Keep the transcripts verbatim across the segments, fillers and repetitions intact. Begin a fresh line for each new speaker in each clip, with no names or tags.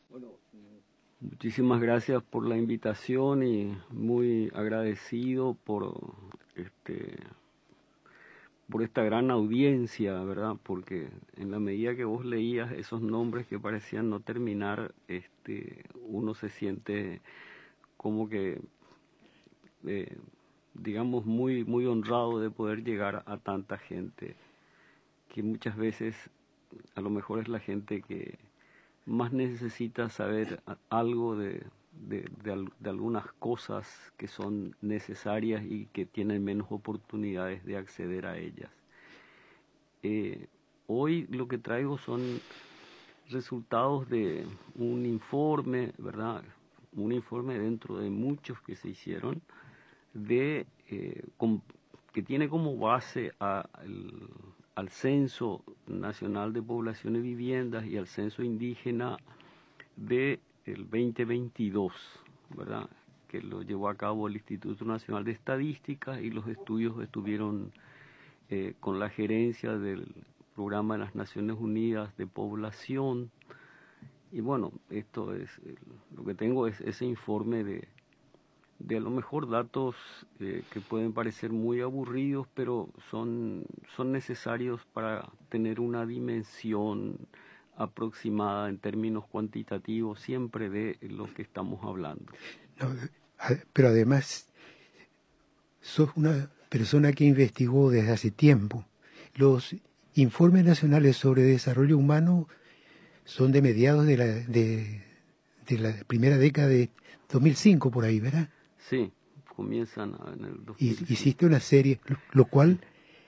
Bueno, muchísimas gracias por la invitación y muy agradecido por este por esta gran audiencia, ¿verdad? Porque en la medida que vos leías esos nombres que parecían no terminar, este, uno se siente como que, eh, digamos, muy, muy honrado de poder llegar a tanta gente, que muchas veces a lo mejor es la gente que más necesita saber algo de, de, de, de algunas cosas que son necesarias y que tienen menos oportunidades de acceder a ellas. Eh, hoy lo que traigo son resultados de un informe, ¿verdad? Un informe dentro de muchos que se hicieron, de, eh, com, que tiene como base a el, al Censo Nacional de Población y Viviendas y al Censo Indígena del veinte veintidós, ¿verdad? Que lo llevó a cabo el Instituto Nacional de Estadística, y los estudios estuvieron eh, con la gerencia del Programa de las Naciones Unidas de Población. Y bueno, esto es, lo que tengo es ese informe de, de a lo mejor datos eh, que pueden parecer muy aburridos, pero son, son necesarios para tener una dimensión aproximada en términos cuantitativos siempre de lo que estamos hablando.
No, pero además sos una persona que investigó desde hace tiempo. Los informes nacionales sobre desarrollo humano son de mediados de la, de, de la primera década de dos mil cinco, por ahí, ¿verdad?
Sí, comienzan en el dos mil cinco.
Y hiciste una serie, lo cual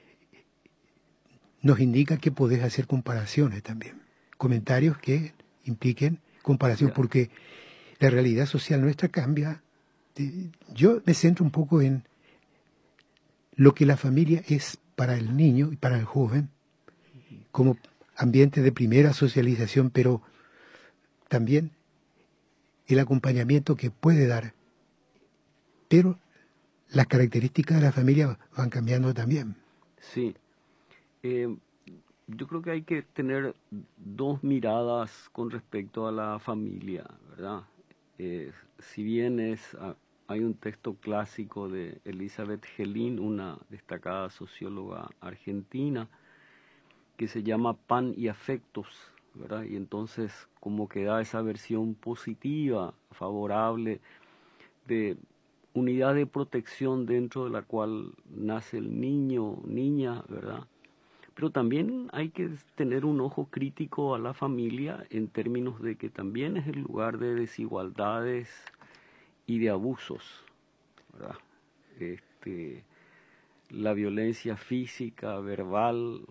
nos indica que podés hacer comparaciones también. Comentarios que impliquen comparación, porque la realidad social nuestra cambia. Yo me centro un poco en lo que la familia es para el niño y para el joven, como ambiente de primera socialización, pero también el acompañamiento que puede dar. Pero las características de la familia van cambiando también.
Sí. Eh, yo creo que hay que tener dos miradas con respecto a la familia, ¿verdad? Eh, si bien es, hay un texto clásico de Elizabeth Gelin, una destacada socióloga argentina, que se llama Pan y Afectos, ¿verdad? Y entonces como que da esa versión positiva, favorable, de unidad de protección dentro de la cual nace el niño, niña, ¿verdad? Pero también hay que tener un ojo crítico a la familia en términos de que también es el lugar de desigualdades y de abusos, ¿verdad? Este, la violencia física, verbal,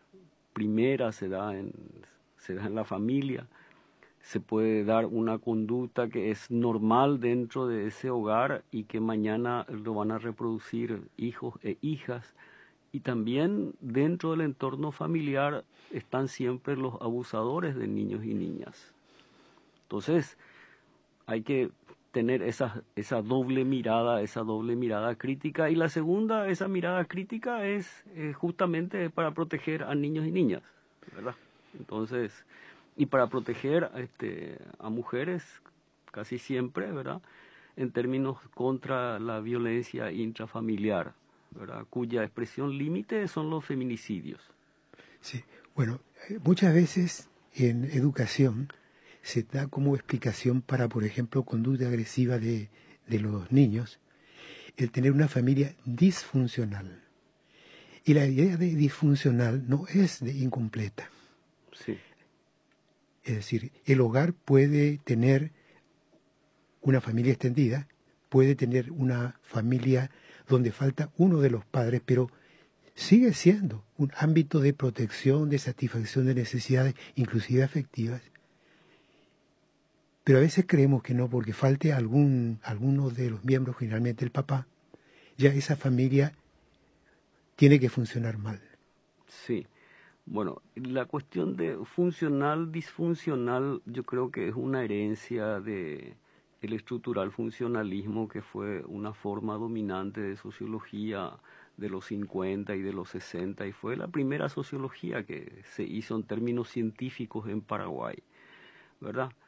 primera se da en, se da en la familia. Se puede dar una conducta que es normal dentro de ese hogar y que mañana lo van a reproducir hijos e hijas. Y también dentro del entorno familiar están siempre los abusadores de niños y niñas. Entonces, hay que tener esa, esa doble mirada, esa doble mirada crítica. Y la segunda, esa mirada crítica es eh, justamente para proteger a niños y niñas, ¿verdad? Entonces, y para proteger este, a mujeres casi siempre, ¿verdad? En términos contra la violencia intrafamiliar, ¿verdad? Cuya expresión límite son los feminicidios.
Sí, bueno, muchas veces en educación se da como explicación para, por ejemplo, conducta agresiva de, de los niños, el tener una familia disfuncional. Y la idea de disfuncional no es de incompleta.
Sí.
Es decir, el hogar puede tener una familia extendida, puede tener una familia donde falta uno de los padres, pero sigue siendo un ámbito de protección, de satisfacción de necesidades, inclusive afectivas. Pero a veces creemos que no, porque falte algún, alguno de los miembros, generalmente el papá, ya esa familia tiene que funcionar mal.
Sí. Bueno, la cuestión de funcional, disfuncional, yo creo que es una herencia de el estructural funcionalismo, que fue una forma dominante de sociología de los cincuenta y de los sesenta, y fue la primera sociología que se hizo en términos científicos en Paraguay, ¿verdad?